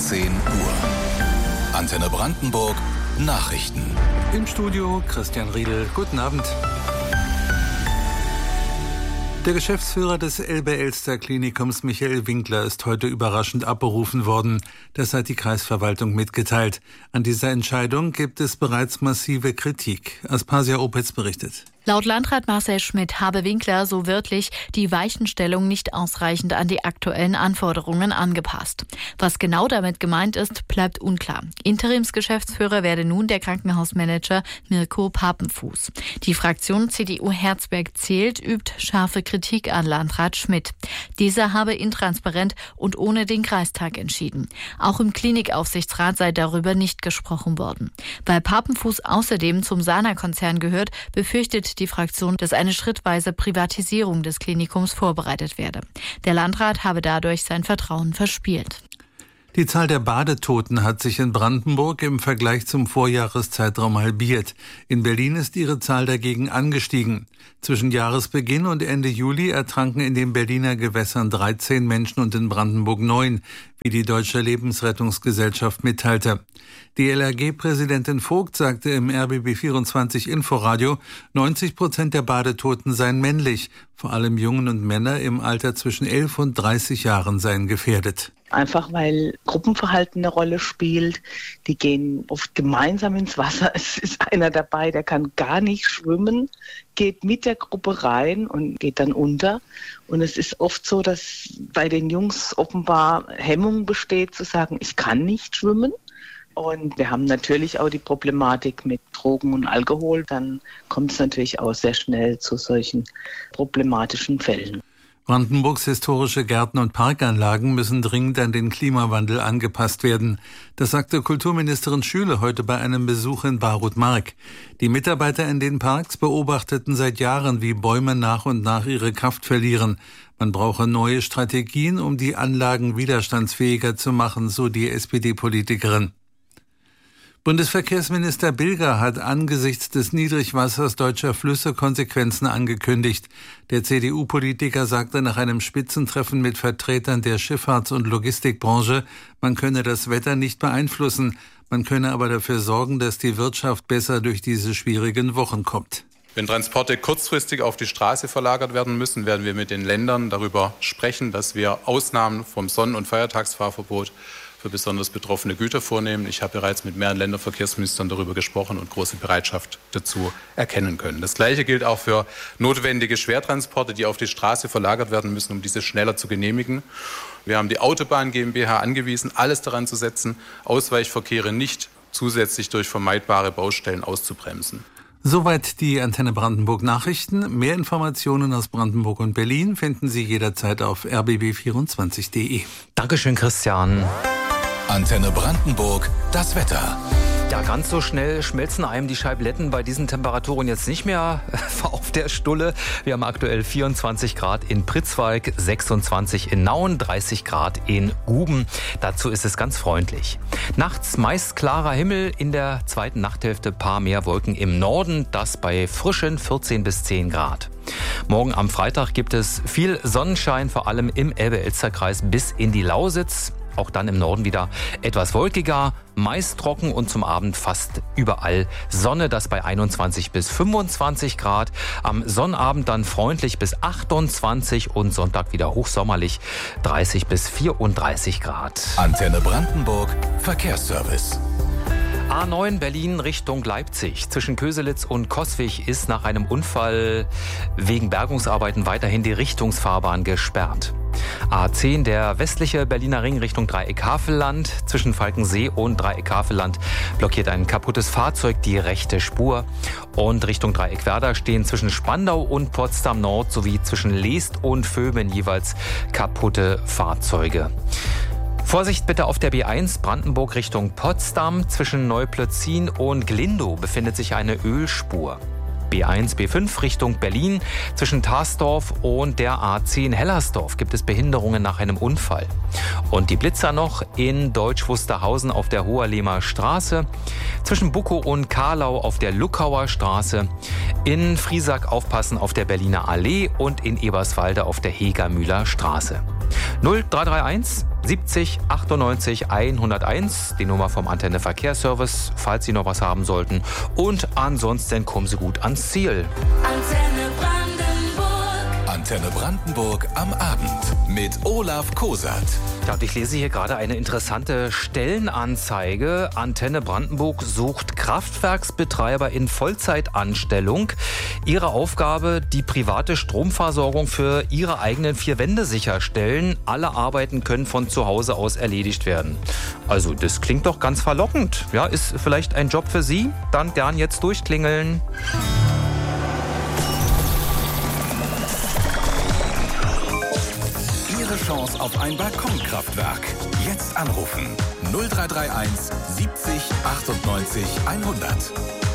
10 Uhr. Antenne Brandenburg Nachrichten. Im Studio Christian Riedel. Guten Abend. Der Geschäftsführer des Elbe-Elster-Klinikums Michael Winkler ist heute überraschend abberufen worden. Das hat die Kreisverwaltung mitgeteilt. An dieser Entscheidung gibt es bereits massive Kritik. Aspasia Opitz berichtet. Laut Landrat Marcel Schmidt habe Winkler so wörtlich die Weichenstellung nicht ausreichend an die aktuellen Anforderungen angepasst. Was genau damit gemeint ist, bleibt unklar. Interimsgeschäftsführer werde nun der Krankenhausmanager Mirko Papenfuß. Die Fraktion CDU Herzberg zählt, übt scharfe Kritik an Landrat Schmidt. Dieser habe intransparent und ohne den Kreistag entschieden. Auch im Klinikaufsichtsrat sei darüber nicht gesprochen worden. Weil Papenfuß außerdem zum Sana-Konzern gehört, befürchtet die Fraktion, dass eine schrittweise Privatisierung des Klinikums vorbereitet werde. Der Landrat habe dadurch sein Vertrauen verspielt. Die Zahl der Badetoten hat sich in Brandenburg im Vergleich zum Vorjahreszeitraum halbiert. In Berlin ist ihre Zahl dagegen angestiegen. Zwischen Jahresbeginn und Ende Juli ertranken in den Berliner Gewässern 13 Menschen und in Brandenburg 9, wie die Deutsche Lebensrettungsgesellschaft mitteilte. Die LRG-Präsidentin Vogt sagte im RBB24 Inforadio, 90% der Badetoten seien männlich. Vor allem Jungen und Männer im Alter zwischen 11 und 30 Jahren seien gefährdet. Einfach weil Gruppenverhalten eine Rolle spielt. Die gehen oft gemeinsam ins Wasser. Es ist einer dabei, der kann gar nicht schwimmen, geht mit der Gruppe rein und geht dann unter. Und es ist oft so, dass bei den Jungs offenbar Hemmung besteht, zu sagen, ich kann nicht schwimmen. Und wir haben natürlich auch die Problematik mit Drogen und Alkohol. Dann kommt es natürlich auch sehr schnell zu solchen problematischen Fällen. Brandenburgs historische Gärten und Parkanlagen müssen dringend an den Klimawandel angepasst werden. Das sagte Kulturministerin Schüle heute bei einem Besuch in Barut-Mark. Die Mitarbeiter in den Parks beobachteten seit Jahren, wie Bäume nach und nach ihre Kraft verlieren. Man brauche neue Strategien, um die Anlagen widerstandsfähiger zu machen, so die SPD-Politikerin. Bundesverkehrsminister Bilger hat angesichts des Niedrigwassers deutscher Flüsse Konsequenzen angekündigt. Der CDU-Politiker sagte nach einem Spitzentreffen mit Vertretern der Schifffahrts- und Logistikbranche, man könne das Wetter nicht beeinflussen, man könne aber dafür sorgen, dass die Wirtschaft besser durch diese schwierigen Wochen kommt. Wenn Transporte kurzfristig auf die Straße verlagert werden müssen, werden wir mit den Ländern darüber sprechen, dass wir Ausnahmen vom Sonn- und Feiertagsfahrverbot für besonders betroffene Güter vornehmen. Ich habe bereits mit mehreren Länderverkehrsministern darüber gesprochen und große Bereitschaft dazu erkennen können. Das Gleiche gilt auch für notwendige Schwertransporte, die auf die Straße verlagert werden müssen, um diese schneller zu genehmigen. Wir haben die Autobahn GmbH angewiesen, alles daran zu setzen, Ausweichverkehre nicht zusätzlich durch vermeidbare Baustellen auszubremsen. Soweit die Antenne Brandenburg Nachrichten. Mehr Informationen aus Brandenburg und Berlin finden Sie jederzeit auf rbb24.de. Dankeschön, Christian. Antenne Brandenburg, das Wetter. Ja, ganz so schnell schmelzen einem die Scheibletten bei diesen Temperaturen jetzt nicht mehr auf der Stulle. Wir haben aktuell 24 Grad in Pritzwalk, 26 in Nauen, 30 Grad in Guben. Dazu ist es ganz freundlich. Nachts meist klarer Himmel, in der zweiten Nachthälfte paar mehr Wolken im Norden, das bei frischen 14 bis 10 Grad. Morgen am Freitag gibt es viel Sonnenschein, vor allem im Elbe-Elster-Kreis bis in die Lausitz. Auch dann im Norden wieder etwas wolkiger, meist trocken und zum Abend fast überall Sonne, das bei 21 bis 25 Grad. Am Sonnabend dann freundlich bis 28 und Sonntag wieder hochsommerlich 30 bis 34 Grad. Antenne Brandenburg, Verkehrsservice. A9 Berlin Richtung Leipzig. Zwischen Köselitz und Coswig ist nach einem Unfall wegen Bergungsarbeiten weiterhin die Richtungsfahrbahn gesperrt. A10, der westliche Berliner Ring Richtung Dreieck-Havelland. Zwischen Falkensee und Dreieck-Havelland blockiert ein kaputtes Fahrzeug die rechte Spur. Und Richtung Dreieck-Werder stehen zwischen Spandau und Potsdam Nord sowie zwischen Leest und Vöben jeweils kaputte Fahrzeuge. Vorsicht bitte auf der B1 Brandenburg Richtung Potsdam. Zwischen Neuplötzin und Glindow befindet sich eine Ölspur. B1, B5 Richtung Berlin. Zwischen Tarsdorf und der A10 Hellersdorf gibt es Behinderungen nach einem Unfall. Und die Blitzer noch in Deutsch-Wusterhausen auf der Hoherlehmer Straße. Zwischen Bukow und Karlau auf der Luckauer Straße. In Friesack aufpassen auf der Berliner Allee und in Eberswalde auf der Hegermühler Straße. 0331 70 98 101, die Nummer vom Antenne Verkehrsservice, falls Sie noch was haben sollten. Und ansonsten kommen Sie gut ans Ziel. Antenne Brandenburg. Antenne Brandenburg am Abend mit Olaf Kosat. Ja, und ich lese hier gerade eine interessante Stellenanzeige. Antenne Brandenburg sucht Kraftwerksbetreiber in Vollzeitanstellung. Ihre Aufgabe, die private Stromversorgung für ihre eigenen 4 Wände sicherstellen. Alle Arbeiten können von zu Hause aus erledigt werden. Also das klingt doch ganz verlockend. Ja, ist vielleicht ein Job für Sie? Dann gern jetzt durchklingeln. Chance auf ein Balkonkraftwerk. Jetzt anrufen. 0331 70 98 100.